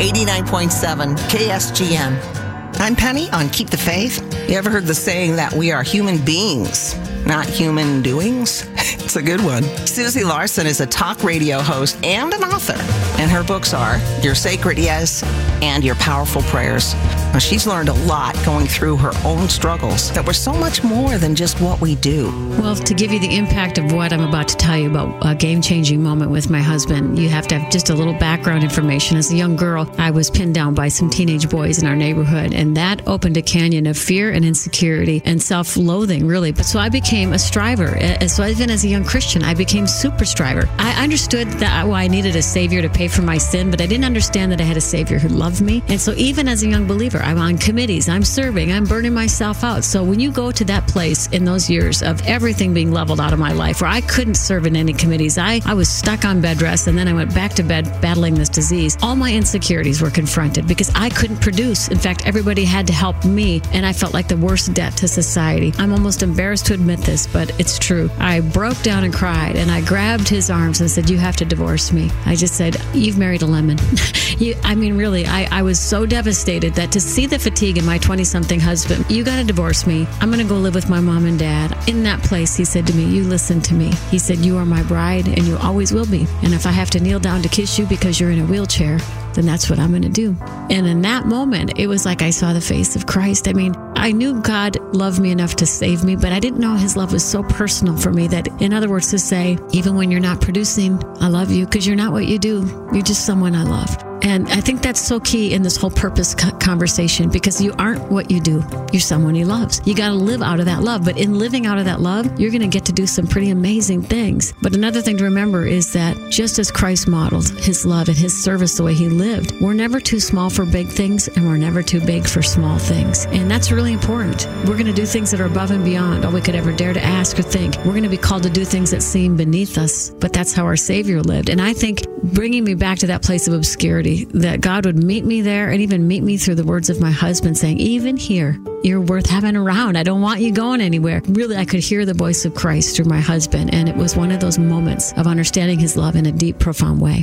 89.7 KSGN. I'm Penny on Keep the Faith. You ever heard the saying that we are human beings, not human doings? It's a good one. Susie Larson is a talk radio host and an author, and her books are Your Sacred Yes and Your Powerful Prayers. Now, she's learned a lot going through her own struggles that were so much more than just what we do. Well, to give you the impact of what I'm about to tell you about a game-changing moment with my husband, you have to have just a little background information. As a young girl, I was pinned down by some teenage boys in our neighborhood, and that opened a canyon of fear and insecurity and self-loathing, really. But so I became a striver. So even as a young Christian, I became super striver. I understood that I needed a Savior to pay for my sin, but I didn't understand that I had a Savior who loved me. And so even as a young believer, I'm on committees, I'm serving, I'm burning myself out. So when you go to that place in those years of everything being leveled out of my life, where I couldn't serve in any committees, I was stuck on bed rest, and then I went back to bed battling this disease. All my insecurities were confronted because I couldn't produce. In fact, everybody had to help me, and I felt like the worst debt to society. I'm almost embarrassed to admit this, but it's true. I broke down and cried, and I grabbed his arms and said, "You have to divorce me." I just said, "You've married a lemon." Really, I was so devastated that to see the fatigue in my 20-something husband, "You got to divorce me. I'm going to go live with my mom and dad." In that place, he said to me, "You listen to me." He said, "You are my bride, and you always will be. And if I have to kneel down to kiss you because you're in a wheelchair, then that's what I'm going to do." And in that moment, it was like I saw the face of Christ. I knew God loved me enough to save me, but I didn't know his love was so personal for me that, in other words, to say, even when you're not producing, I love you because you're not what you do. You're just someone I love. And I think that's so key in this whole purpose conversation, because you aren't what you do. You're someone he loves. You got to live out of that love. But in living out of that love, you're going to get to do some pretty amazing things. But another thing to remember is that just as Christ modeled his love and his service the way he lived, we're never too small for big things, and we're never too big for small things. And that's really important. We're going to do things that are above and beyond all we could ever dare to ask or think. We're going to be called to do things that seem beneath us, but that's how our Savior lived. And I think bringing me back to that place of obscurity, that God would meet me there, and even meet me through the words of my husband saying, "Even here, you're worth having around. I don't want you going anywhere." Really, I could hear the voice of Christ through my husband, and it was one of those moments of understanding his love in a deep, profound way.